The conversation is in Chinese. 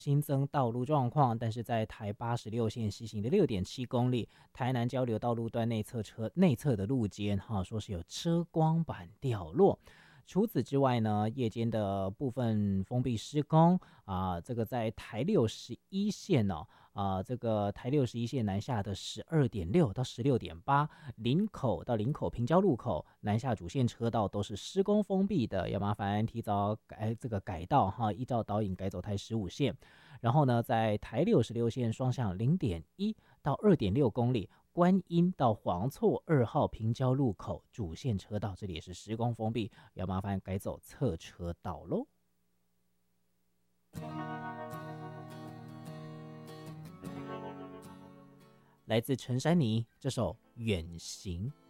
新增道路状况，但是在台86线西行的6.7公里，台南交流道路段内侧的路肩，说是有遮光板掉落。除此之外呢，夜间的部分封闭施工这个在台61线这个台61线南下的12.6到16.8，林口到林口平交路口南下主线车道都是施工封闭的，要麻烦提早改道依照导引改走台15线。然后呢，在台66线双向0.1到2.6公里，观音到黄厝2号平交路口主线车道，这里也是施工封闭，要麻烦改走侧车道喽。来自陈珊妮这首《远行》。